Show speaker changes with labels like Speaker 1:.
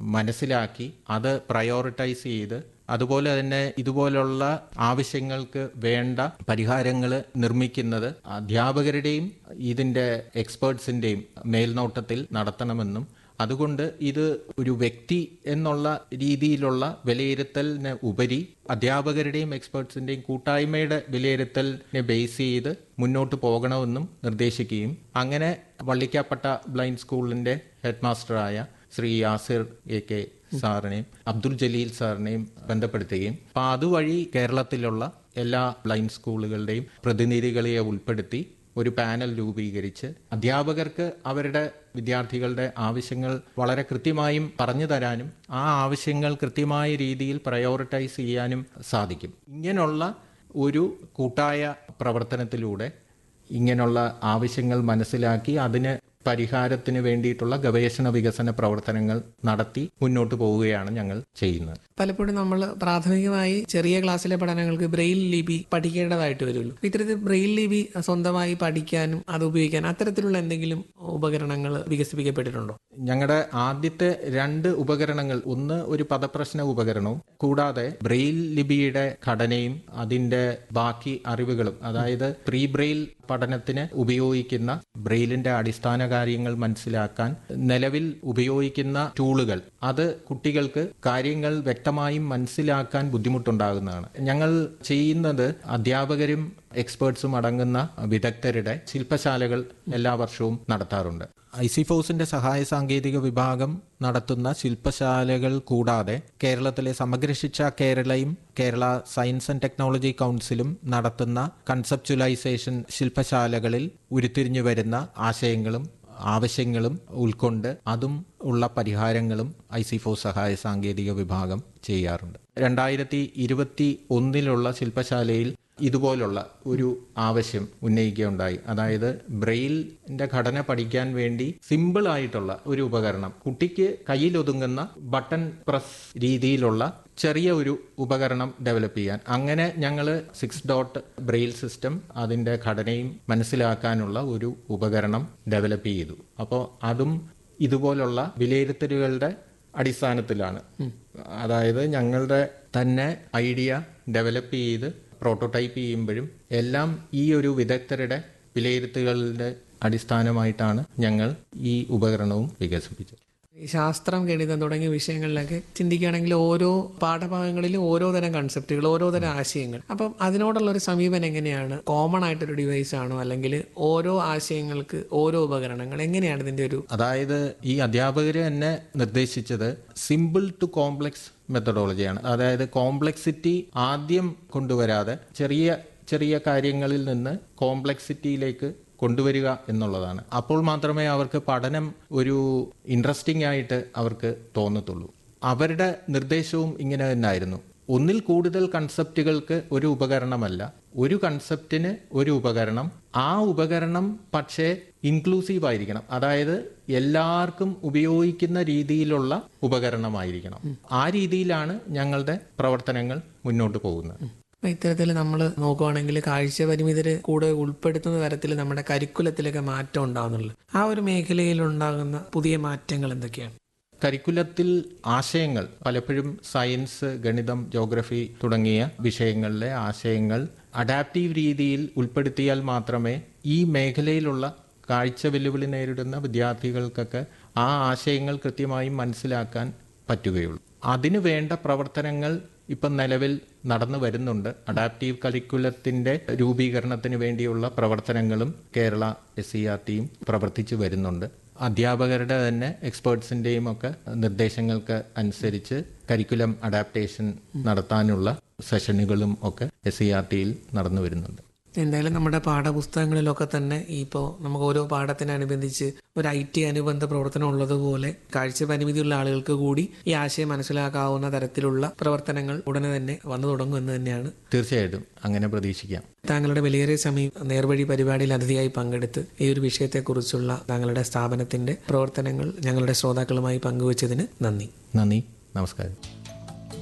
Speaker 1: മനസ്സിലാക്കി അത് പ്രയോറിറ്റൈസ് ചെയ്ത് അതുപോലെ തന്നെ ഇതുപോലുള്ള ആവശ്യങ്ങൾക്ക് വേണ്ട പരിഹാരങ്ങൾ നിർമ്മിക്കുന്നത് അധ്യാപകരുടെയും ഇതിൻ്റെ എക്സ്പേർട്സിൻ്റെയും മേൽനോട്ടത്തിൽ നടത്തണമെന്നും അതുകൊണ്ട് ഇത് ഒരു വ്യക്തി എന്നുള്ള രീതിയിലുള്ള വിലയിരുത്തലിന് ഉപരി അധ്യാപകരുടെയും എക്സ്പേർട്സിൻ്റെയും കൂട്ടായ്മയുടെ വിലയിരുത്തലിനെ ബേസ് ചെയ്ത് മുന്നോട്ട് പോകണമെന്നും നിർദ്ദേശിക്കുകയും അങ്ങനെ വള്ളിക്കാപ്പട്ട ബ്ലൈൻഡ് സ്കൂളിൻ്റെ ഹെഡ് മാസ്റ്ററായ ശ്രീ യാസിർ AK സാറിനെയും അബ്ദുൽ ജലീൽ സാറിനെയും ബന്ധപ്പെടുത്തുകയും അപ്പം അതുവഴി കേരളത്തിലുള്ള എല്ലാ ബ്ലൈൻഡ് സ്കൂളുകളുടെയും പ്രതിനിധികളെ ഉൾപ്പെടുത്തി ഒരു പാനൽ രൂപീകരിച്ച് അധ്യാപകർക്ക് അവരുടെ വിദ്യാർത്ഥികളുടെ ആവശ്യങ്ങൾ വളരെ കൃത്യമായും പറഞ്ഞു തരാനും ആ ആവശ്യങ്ങൾ കൃത്യമായ രീതിയിൽ പ്രയോറിറ്റൈസ് ചെയ്യാനും സാധിക്കും. ഇങ്ങനെയുള്ള ഒരു കൂട്ടായ പ്രവർത്തനത്തിലൂടെ ഇങ്ങനെയുള്ള ആവശ്യങ്ങൾ മനസ്സിലാക്കി അതിന് പരിഹാരത്തിന് വേണ്ടിയിട്ടുള്ള ഗവേഷണ വികസന പ്രവർത്തനങ്ങൾ നടത്തി മുന്നോട്ട് പോവുകയാണ് ഞങ്ങൾ ചെയ്യുന്നത്.
Speaker 2: പലപ്പോഴും നമ്മൾ പ്രാഥമികമായി ചെറിയ ക്ലാസ്സിലെ പഠനങ്ങൾക്ക് ബ്രെയിൽ ലിപി പഠിക്കേണ്ടതായിട്ട് വരുമല്ലോ. ഇത്തരത്തിൽ ബ്രെയിൽ ലിപി സ്വന്തമായി പഠിക്കാനും അത് ഉപയോഗിക്കാനും അത്തരത്തിലുള്ള എന്തെങ്കിലും ഉപകരണങ്ങൾ വികസിപ്പിക്കപ്പെട്ടിട്ടുണ്ടോ?
Speaker 1: ഞങ്ങളുടെ ആദ്യത്തെ 2 ഉപകരണങ്ങൾ, ഒന്ന് ഒരു പദപ്രശ്ന ഉപകരണവും കൂടാതെ ബ്രെയിൽ ലിപിയുടെ ഘടനയും അതിന്റെ ബാക്കി അറിവുകളും, അതായത് പ്രീ ബ്രെയിൽ പഠനത്തിന് ഉപയോഗിക്കുന്ന ബ്രെയിലിന്റെ അടിസ്ഥാന കാര്യങ്ങൾ മനസ്സിലാക്കാൻ നിലവിൽ ഉപയോഗിക്കുന്ന ടൂളുകൾ, അത് കുട്ടികൾക്ക് കാര്യങ്ങൾ വ്യക്തമായും മനസ്സിലാക്കാൻ ബുദ്ധിമുട്ടുണ്ടാകുന്നതാണ്. ഞങ്ങൾ ചെയ്യുന്നത് അധ്യാപകരും എക്സ്പേർട്സും അടങ്ങുന്ന വിദഗ്ധരുടെ ശില്പശാലകൾ എല്ലാ വർഷവും നടത്താറുണ്ട്. ഐസിഫോസിന്റെ സഹായ സാങ്കേതിക വിഭാഗം നടത്തുന്ന ശില്പശാലകൾ കൂടാതെ കേരളത്തിലെ സമഗ്ര ശിക്ഷ കേരളയും കേരള സയൻസ് ആൻഡ് ടെക്നോളജി കൗൺസിലും നടത്തുന്ന കൺസെപ്ച്വലൈസേഷൻ ശില്പശാലകളിൽ ഉരുത്തിരിഞ്ഞു വരുന്ന ആശയങ്ങളും ആവശ്യങ്ങളും ഉൾക്കൊണ്ട് അതും ഉള്ള പരിഹാരങ്ങളും ഐസിഫോസ് സഹായ സാങ്കേതിക വിഭാഗം ചെയ്യാറുണ്ട്. 2021 ശില്പശാലയിൽ ഇതുപോലുള്ള ഒരു ആവശ്യം ഉന്നയിക്കുകയുണ്ടായി. അതായത് ബ്രെയിലിന്റെ ഘടന പഠിക്കാൻ വേണ്ടി സിമ്പിൾ ആയിട്ടുള്ള ഒരു ഉപകരണം, കുട്ടിക്ക് കയ്യിലൊതുങ്ങുന്ന ബട്ടൺ പ്രസ് രീതിയിലുള്ള ചെറിയ ഒരു ഉപകരണം ഡെവലപ്പ് ചെയ്യാൻ. അങ്ങനെ ഞങ്ങൾ 6 ഡോട്ട് ബ്രെയിൽ സിസ്റ്റം അതിന്റെ ഘടനയും മനസ്സിലാക്കാനുള്ള ഒരു ഉപകരണം ഡെവലപ്പ് ചെയ്തു. അപ്പോൾ അതും ഇതുപോലുള്ള വിലയിരുത്തലുകളുടെ അടിസ്ഥാനത്തിലാണ്. അതായത് ഞങ്ങളുടെ തന്നെ ഐഡിയ ഡെവലപ്പ് ചെയ്ത് പ്രോട്ടോടൈപ്പ് ചെയ്യുമ്പോഴും എല്ലാം ഈ ഒരു വിദഗ്ധരുടെ വിലയിരുത്തലുകളുടെ അടിസ്ഥാനമായിട്ടാണ് ഞങ്ങൾ ഈ ഉപകരണവും വികസിപ്പിച്ചത്.
Speaker 2: ശാസ്ത്രം, ഗണിതം തുടങ്ങിയ വിഷയങ്ങളിലൊക്കെ ചിന്തിക്കുകയാണെങ്കിൽ ഓരോ പാഠഭാഗങ്ങളിലും ഓരോ തരം കൺസെപ്റ്റുകൾ, ഓരോ തരം ആശയങ്ങൾ. അപ്പം അതിനോടുള്ള ഒരു സമീപനം എങ്ങനെയാണ്? കോമൺ ആയിട്ടൊരു ഡിവൈസ് ആണോ, അല്ലെങ്കിൽ ഓരോ ആശയങ്ങൾക്ക് ഓരോ ഉപകരണങ്ങൾ, എങ്ങനെയാണ് ഇതിന്റെ ഒരു?
Speaker 1: അതായത് ഈ അധ്യാപകർ തന്നെ നിർദ്ദേശിച്ചത് സിമ്പിൾ ടു കോംപ്ലക്സ് മെത്തഡോളജിയാണ്. അതായത് കോംപ്ലക്സിറ്റി ആദ്യം കൊണ്ടുവരാതെ ചെറിയ ചെറിയ കാര്യങ്ങളിൽ നിന്ന് കോംപ്ലക്സിറ്റിയിലേക്ക് കൊണ്ടുവരിക എന്നുള്ളതാണ്. അപ്പോൾ മാത്രമേ അവർക്ക് പഠനം ഒരു ഇൻട്രസ്റ്റിംഗ് ആയിട്ട് അവർക്ക് തോന്നത്തുള്ളൂ. അവരുടെ നിർദ്ദേശവും ഇങ്ങനെ തന്നെയായിരുന്നു. ഒന്നിൽ കൂടുതൽ കൺസെപ്റ്റുകൾക്ക് ഒരു ഉപകരണമല്ല, ഒരു കൺസെപ്റ്റിന് ഒരു ഉപകരണം. ആ ഉപകരണം പക്ഷേ ഇൻക്ലൂസീവ് ആയിരിക്കണം. അതായത് എല്ലാവർക്കും ഉപയോഗിക്കുന്ന രീതിയിലുള്ള ഉപകരണമായിരിക്കണം. ആ രീതിയിലാണ് ഞങ്ങളുടെ പ്രവർത്തനങ്ങൾ മുന്നോട്ട് പോകുന്നത്.
Speaker 2: ഇത്തരത്തിൽ നമ്മൾ നോക്കുവാണെങ്കിൽ കാഴ്ച പരിമിതരെ കൂടെ ഉൾപ്പെടുത്തുന്ന തരത്തിൽ നമ്മുടെ കരിക്കുലത്തിലൊക്കെ മാറ്റം ഉണ്ടാകുന്നുള്ളൂ. ആ ഒരു മേഖലയിൽ ഉണ്ടാകുന്ന പുതിയ മാറ്റങ്ങൾ എന്തൊക്കെയാണ്?
Speaker 1: കരിക്കുലത്തിൽ ആശയങ്ങൾ പലപ്പോഴും സയൻസ്, ഗണിതം, ജോഗ്രഫി തുടങ്ങിയ വിഷയങ്ങളിലെ ആശയങ്ങൾ അഡാപ്റ്റീവ് രീതിയിൽ ഉൾപ്പെടുത്തിയാൽ മാത്രമേ ഈ മേഖലയിലുള്ള കാഴ്ച വെല്ലുവിളി നേരിടുന്ന വിദ്യാർത്ഥികൾക്കൊക്കെ ആ ആശയങ്ങൾ കൃത്യമായും മനസ്സിലാക്കാൻ പറ്റുകയുള്ളൂ. അതിനു വേണ്ട പ്രവർത്തനങ്ങൾ ഇപ്പം നിലവിൽ നടന്നു വരുന്നുണ്ട്. അഡാപ്റ്റീവ് കരിക്കുലത്തിൻ്റെ രൂപീകരണത്തിന് വേണ്ടിയുള്ള പ്രവർത്തനങ്ങളും കേരള SCERTയും പ്രവർത്തിച്ചു വരുന്നുണ്ട്. അധ്യാപകരുടെ തന്നെ എക്സ്പേർട്സിൻ്റെയും ഒക്കെ നിർദ്ദേശങ്ങൾക്ക് അനുസരിച്ച് കരിക്കുലം അഡാപ്റ്റേഷൻ നടത്താനുള്ള സെഷനുകളും ഒക്കെ SCERTയിൽ നടന്നു വരുന്നുണ്ട്.
Speaker 2: എന്തായാലും നമ്മുടെ പാഠപുസ്തകങ്ങളിലൊക്കെ തന്നെ ഇപ്പോൾ നമുക്ക് ഓരോ പാഠത്തിനനുബന്ധിച്ച് ഒരു IT അനുബന്ധ പ്രവർത്തനം ഉള്ളതുപോലെ കാഴ്ച പരിമിതിയുള്ള ആളുകൾക്ക് കൂടി ഈ ആശയം മനസ്സിലാക്കാവുന്ന തരത്തിലുള്ള പ്രവർത്തനങ്ങൾ ഉടനെ തന്നെ വന്നു തുടങ്ങുമെന്ന് തന്നെയാണ്.
Speaker 1: തീർച്ചയായിട്ടും അങ്ങനെ പ്രതീക്ഷിക്കാം.
Speaker 2: താങ്കളുടെ വിലയേറിയ സമയം നേർവഴി പരിപാടിയിൽ അതിഥിയായി പങ്കെടുത്ത് ഈ ഒരു വിഷയത്തെക്കുറിച്ചുള്ള താങ്കളുടെ സ്ഥാപനത്തിന്റെ പ്രവർത്തനങ്ങൾ ഞങ്ങളുടെ ശ്രോതാക്കളുമായി പങ്കുവച്ചതിന് നന്ദി.
Speaker 1: നമസ്കാരം.